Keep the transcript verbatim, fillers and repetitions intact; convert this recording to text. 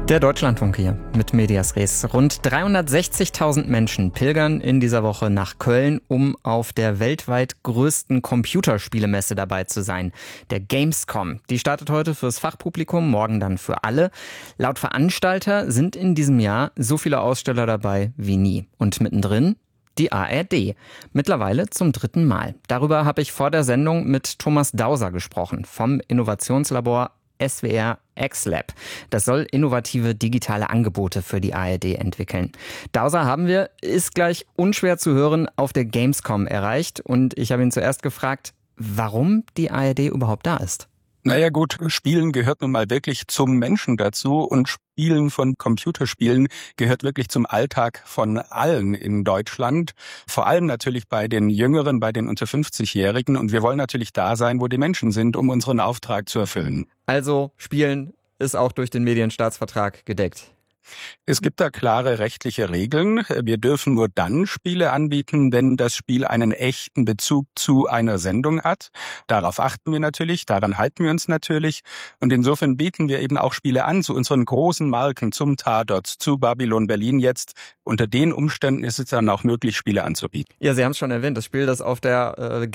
Der Deutschlandfunk hier mit Medias Res. Rund dreihundertsechzigtausend Menschen pilgern in dieser Woche nach Köln, um auf der weltweit größten Computerspielemesse dabei zu sein. Der Gamescom. Die startet heute fürs Fachpublikum, morgen dann für alle. Laut Veranstalter sind in diesem Jahr so viele Aussteller dabei wie nie. Und mittendrin die A R D. Mittlerweile zum dritten Mal. Darüber habe ich vor der Sendung mit Thomas Dauser gesprochen vom Innovationslabor S W R X-Lab. Das soll innovative digitale Angebote für die A R D entwickeln. Dauser haben wir, ist gleich unschwer zu hören, auf der Gamescom erreicht. Und ich habe ihn zuerst gefragt, warum die A R D überhaupt da ist. Naja gut, Spielen gehört nun mal wirklich zum Menschen dazu und Spielen von Computerspielen gehört wirklich zum Alltag von allen in Deutschland. Vor allem natürlich bei den Jüngeren, bei den unter fünfzigjährigen. Und wir wollen natürlich da sein, wo die Menschen sind, um unseren Auftrag zu erfüllen. Also Spielen ist auch durch den Medienstaatsvertrag gedeckt. Es gibt da klare rechtliche Regeln. Wir dürfen nur dann Spiele anbieten, wenn das Spiel einen echten Bezug zu einer Sendung hat. Darauf achten wir natürlich, daran halten wir uns natürlich. Und insofern bieten wir eben auch Spiele an zu unseren großen Marken, zum Tatort, zu Babylon Berlin jetzt. Unter den Umständen ist es dann auch möglich, Spiele anzubieten. Ja, Sie haben es schon erwähnt, das Spiel, das auf der äh,